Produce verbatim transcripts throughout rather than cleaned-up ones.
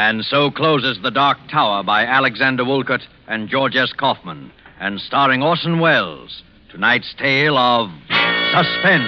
And so closes The Dark Tower by Alexander Woollcott and George S. Kaufman, and starring Orson Welles. Tonight's tale of Suspense.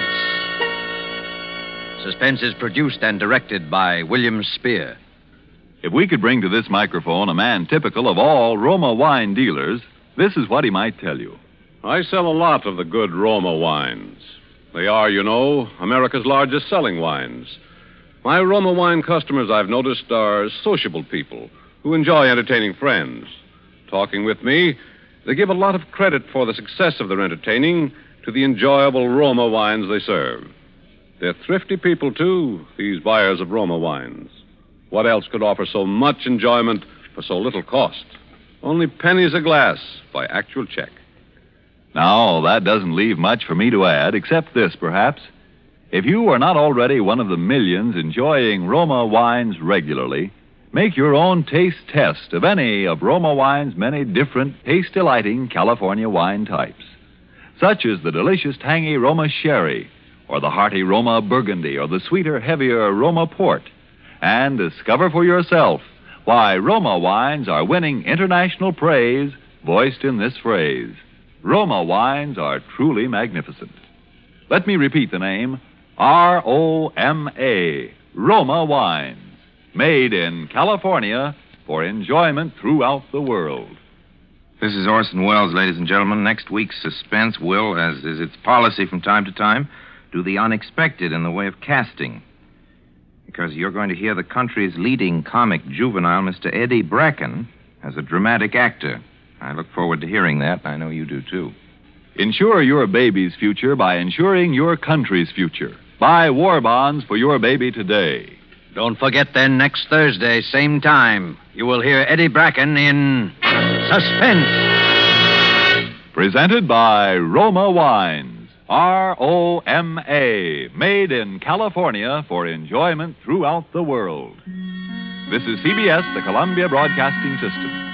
Suspense is produced and directed by William Spear. If we could bring to this microphone a man typical of all Roma wine dealers, this is what he might tell you. I sell a lot of the good Roma wines. They are, you know, America's largest selling wines. My Roma wine customers, I've noticed, are sociable people who enjoy entertaining friends. Talking with me, they give a lot of credit for the success of their entertaining to the enjoyable Roma wines they serve. They're thrifty people, too, these buyers of Roma wines. What else could offer so much enjoyment for so little cost? Only pennies a glass by actual check. Now, that doesn't leave much for me to add, except this, perhaps. If you are not already one of the millions enjoying Roma wines regularly, make your own taste test of any of Roma wine's many different taste-delighting California wine types, such as the delicious tangy Roma Sherry, or the hearty Roma Burgundy, or the sweeter, heavier Roma Port, and discover for yourself why Roma wines are winning international praise, voiced in this phrase: Roma wines are truly magnificent. Let me repeat the name: R O M A, Roma wines, made in California for enjoyment throughout the world. This is Orson Welles, ladies and gentlemen. Next week's Suspense will, as is its policy from time to time, do the unexpected in the way of casting. Because you're going to hear the country's leading comic juvenile, Mister Eddie Bracken, as a dramatic actor. I look forward to hearing that. I know you do, too. Insure your baby's future by insuring your country's future. Buy war bonds for your baby today. Don't forget, then, next Thursday, same time, you will hear Eddie Bracken in Suspense. Presented by Roma Wines, R O M A, made in California for enjoyment throughout the world. This is C B S, the Columbia Broadcasting System.